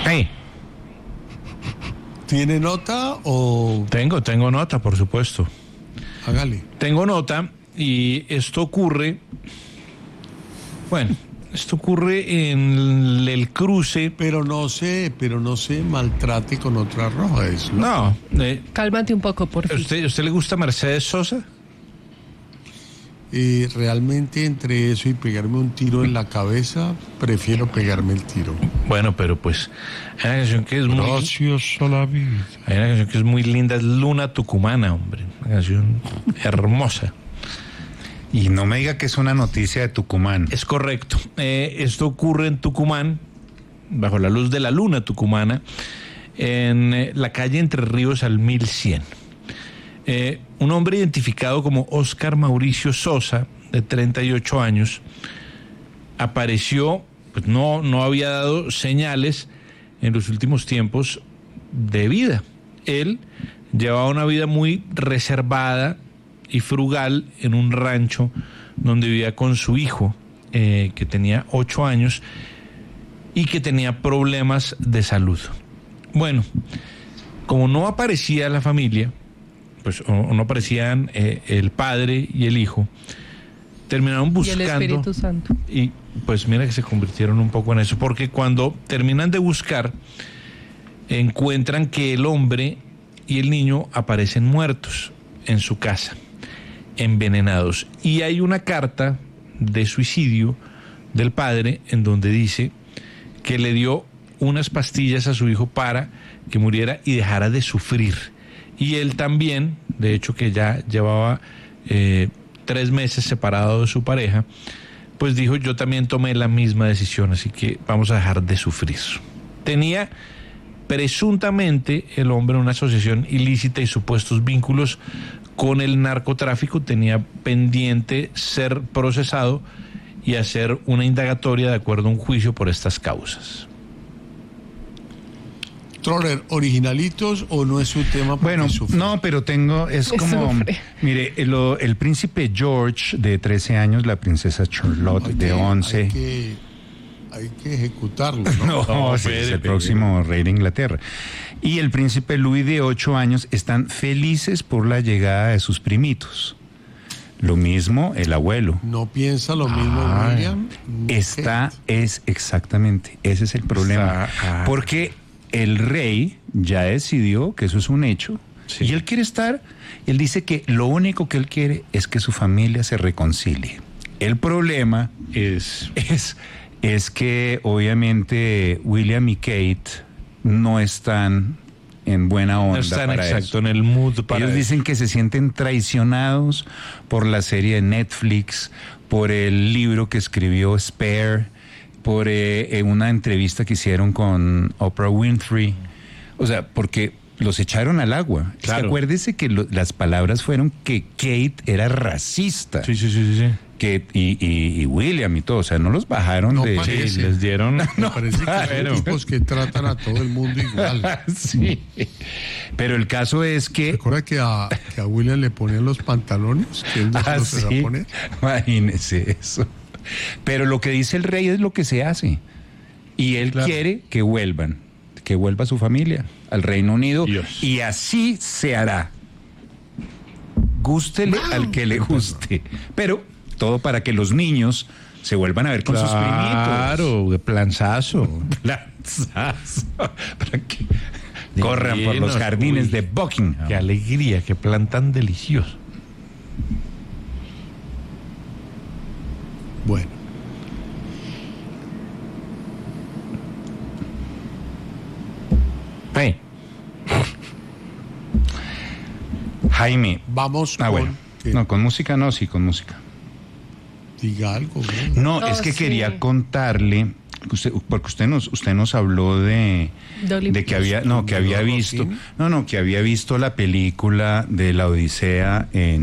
Hey. ¿Tiene nota o...? Tengo nota, por supuesto. Hágale. Tengo nota y esto ocurre... Bueno, esto ocurre en el cruce... Pero no se maltrate con otra roja, eso. No. Cálmate un poco, por favor. ¿Usted le gusta Mercedes Sosa? Realmente entre eso y pegarme un tiro en la cabeza, prefiero pegarme el tiro. Bueno, pero pues hay una canción que es muy... Gracias a la vida. Hay una canción que es muy linda, es Luna Tucumana, hombre. Una canción hermosa. Y no me diga que es una noticia de Tucumán. Es correcto. Esto ocurre en Tucumán, bajo la luz de la luna tucumana, en la calle Entre Ríos al 1100. Un hombre identificado como Óscar Mauricio Sosa, de 38 años, apareció, pues no había dado señales en los últimos tiempos de vida. Él llevaba una vida muy reservada y frugal en un rancho donde vivía con su hijo, que tenía 8 años y que tenía problemas de salud. Bueno, como no aparecía la familia, pues o no aparecían el padre y el hijo, terminaron buscando. Y el Espíritu Santo. Y pues mira que se convirtieron un poco en eso, porque cuando terminan de buscar, encuentran que el hombre y el niño aparecen muertos en su casa, envenenados. Y hay una carta de suicidio del padre en donde dice que le dio unas pastillas a su hijo para que muriera y dejara de sufrir. Y él también, de hecho que ya llevaba 3 meses separado de su pareja, pues dijo: yo también tomé la misma decisión, así que vamos a dejar de sufrir. Tenía presuntamente el hombre una asociación ilícita y supuestos vínculos con el narcotráfico, tenía pendiente ser procesado y hacer una indagatoria de acuerdo a un juicio por estas causas. Troller, ¿originalitos o no es su tema? Bueno, no, pero es como, mire, el príncipe George de 13 años, la princesa Charlotte de 11. Hay que ejecutarlo, ¿no? No, sí, es el próximo rey de Inglaterra. Y el príncipe Louis de 8 años están felices por la llegada de sus primitos. Lo mismo el abuelo. ¿No piensa lo mismo William? Exactamente, ese es el problema. Porque el rey ya decidió que eso es un hecho, sí. Y él quiere él dice que lo único que él quiere es que su familia se reconcilie. El problema es que obviamente William y Kate no están en buena onda. No están para exacto eso. En el mood para ellos eso. Dicen que se sienten traicionados por la serie de Netflix, por el libro que escribió Spare, por una entrevista que hicieron con Oprah Winfrey. O sea, porque los echaron al agua. Claro. Acuérdese que las palabras fueron que Kate era racista. Sí. Y William y todo, o sea, no los bajaron no de... Parece. Sí, les dieron... Me parece que son tipos que tratan a todo el mundo igual. Sí. Pero el caso es que... ¿Recuerda que a William le ponían los pantalones? Que él no se va a poner. Imagínese eso. Pero lo que dice el rey es lo que se hace. Y él quiere que vuelva su familia al Reino Unido. Dios. Y así se hará. Gústele al que le guste. Pero todo para que los niños se vuelvan a ver con sus primitos. Claro, de planzazo. Para que corran por los jardines de Buckingham. Qué alegría, qué plan tan delicioso. Bueno. Hey. Jaime. Vamos con... Bueno. No, con música no, sí, con música. Diga algo. No, es que quería contarle, porque usted nos habló de que había visto la película de la Odisea en